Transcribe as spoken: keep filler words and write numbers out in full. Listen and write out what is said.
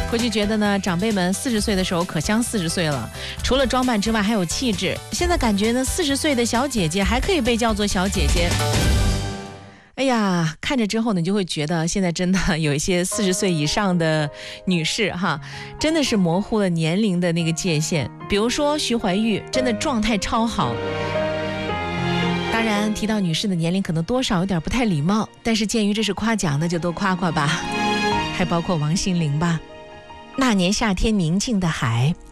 过去觉得呢，长辈们四十岁的时候可像四十岁了，除了装扮之外还有气质。现在感觉呢，四十岁的小姐姐还可以被叫做小姐姐。哎呀，看着之后呢，你就会觉得现在真的有一些四十岁以上的女士哈，真的是模糊了年龄的那个界限。比如说徐怀钰，真的状态超好。当然，提到女士的年龄可能多少有点不太礼貌，但是鉴于这是夸奖，那就多夸夸吧。还包括王心凌吧。那年夏天宁静的海。